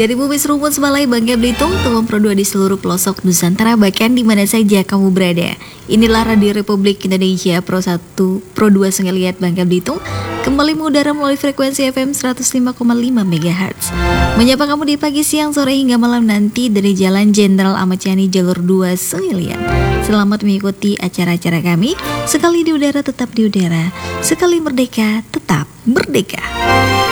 Dari Bumi Seruput Sebalai Bangka Belitung, Tuang Pro 2 di seluruh pelosok Nusantara, bahkan di mana saja kamu berada. Inilah Radio Republik Indonesia Pro 1, Pro 2 Senggaliat Bangka Belitung, kembali mengudara melalui frekuensi FM 105,5 MHz. Menyapa kamu di pagi, siang, sore hingga malam nanti dari Jalan Jenderal Ahmad Yani Jalur 2 Senggaliat. Selamat mengikuti acara-acara kami. Sekali di udara tetap di udara, sekali merdeka tetap merdeka.